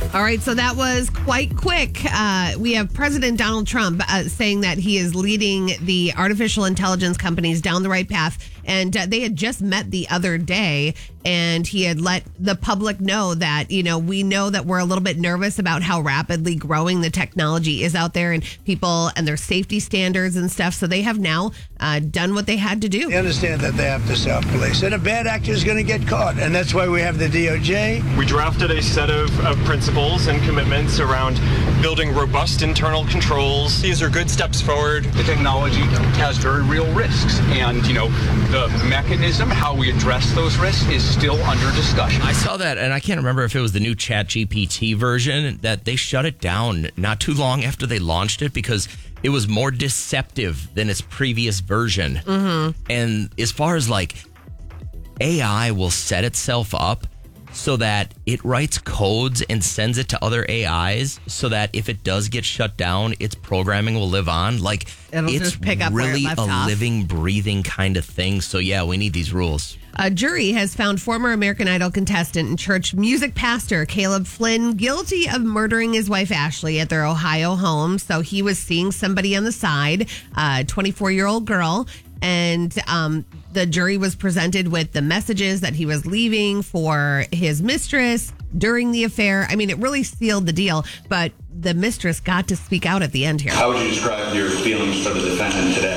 All right, so that was quite quick. We have President Donald Trump saying that he is leading the artificial intelligence companies down the right path. And they had just met the other day, and he had let the public know that, we know that we're a little bit nervous about how rapidly growing the technology is out there and people and their safety standards and stuff. So they have now done what they had to do. They understand that they have to self-police, and a bad actor is going to get caught. And that's why we have the DOJ. We drafted a set of principles and commitments around building robust internal controls. These are good steps forward. The technology has very real risks, and, the mechanism, how we address those risks, is still under discussion. I saw that, and I can't remember if it was the new ChatGPT version, that they shut it down not too long after they launched it because it was more deceptive than its previous version. Mm-hmm. And as far as AI will set itself up so that it writes codes and sends it to other AIs so that if it does get shut down, its programming will live on. It'll it's just pick up where it really left a off. living, breathing kind of thing. So yeah, we need these rules. A jury has found former American Idol contestant and church music pastor Caleb Flynn guilty of murdering his wife Ashley at their Ohio home. So he was seeing somebody on the side, a 24-year-old girl, and the jury was presented with the messages that he was leaving for his mistress during the affair. I mean, it really sealed the deal, but the mistress got to speak out at the end here. How would you describe your feelings for the defendant today?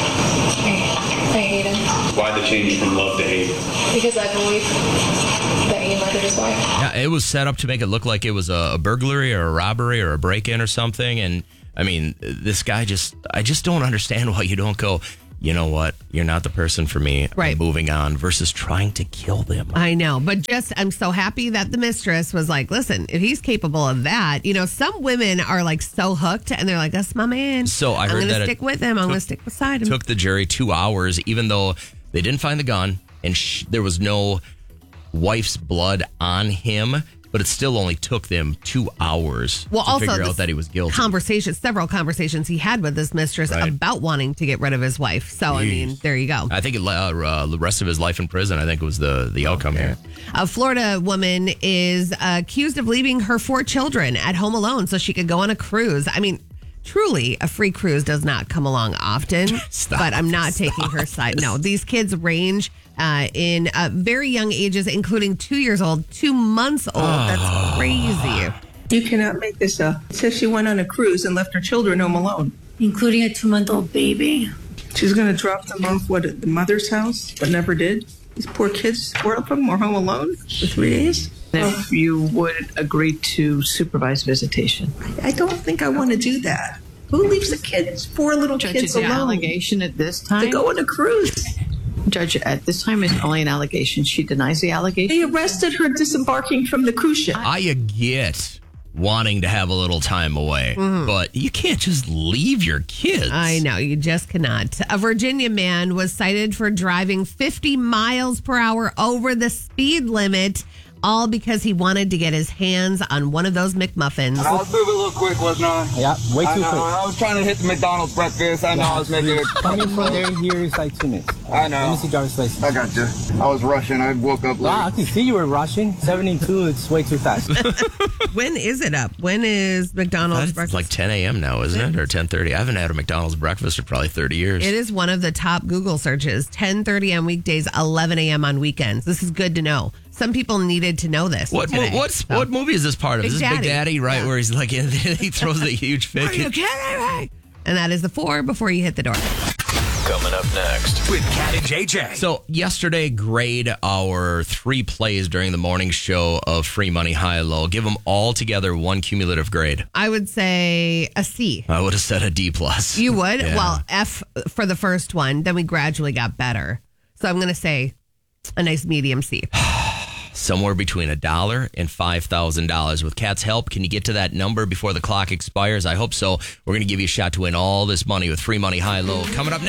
I hate him. Why the change from love to hate? Because I believe that he murdered his wife. Yeah, it was set up to make it look like it was a burglary or a robbery or a break-in or something. And I mean, this guy I just don't understand why you don't go, you know what? You're not the person for me. Right. I'm moving on versus trying to kill them. I know, but I'm so happy that the mistress was like, listen, if he's capable of that, some women are so hooked and they're like, that's my man. So I heard I'm going that to stick with him. I'm going to stick beside him. Took the jury 2 hours, even though they didn't find the gun and there was no wife's blood on him. But it still only took them 2 hours to figure out that he was guilty. Several conversations he had with his mistress about wanting to get rid of his wife. So, I mean, there you go. I think the rest of his life in prison, I think, was the outcome here. A Florida woman is accused of leaving her 4 children at home alone so she could go on a cruise. I mean, truly, a free cruise does not come along often, but I'm not taking her side. No, these kids range in very young ages, including 2 years old, 2 months old. That's crazy. You cannot make this up. It says she went on a cruise and left her children home alone, including a 2-month-old baby. She's going to drop them off, at the mother's house, but never did. These poor kids, 4 of them were home alone for 3 days. If you would agree to supervised visitation. I don't think I want to do that. Who leaves the kids, 4 little kids alone? Allegation at this time? To go on a cruise. Judge, at this time is only an allegation. She denies the allegation. They arrested her disembarking from the cruise ship. I get wanting to have a little time away, but you can't just leave your kids. I know, you just cannot. A Virginia man was cited for driving 50 miles per hour over the speed limit, all because he wanted to get his hands on one of those McMuffins. I was moving a little quick, wasn't I? Yeah, way too quick. I was trying to hit the McDonald's breakfast. I know I was making it. Coming from there here is 2 minutes. I know. Let me see driver's license. I got you. I was rushing. I woke up late. Wow, I can see you were rushing. 72, it's way too fast. When is it up? When is McDonald's breakfast? It's like 10 a.m. now, isn't it? Or 10:30. I haven't had a McDonald's breakfast for probably 30 years. It is one of the top Google searches. 10:30 on weekdays, 11 a.m. on weekends. This is good to know. Some people needed to know this. What movie is this part of? Is this Big Daddy, right? Yeah. Where he's like, he throws the huge fit. Are you kidding me? And that is the 4 before you hit the door. Coming up next with Cat and JJ. So yesterday, grade our 3 plays during the morning show of Free Money High Low. Give them all together 1 cumulative grade. I would say a C. I would have said a D+. You would? Yeah. Well, F for the first one. Then we gradually got better. So I'm going to say a nice medium C. Somewhere between $1 and $5,000. With Kat's help, can you get to that number before the clock expires? I hope so. We're going to give you a shot to win all this money with Free Money High Low. Coming up next.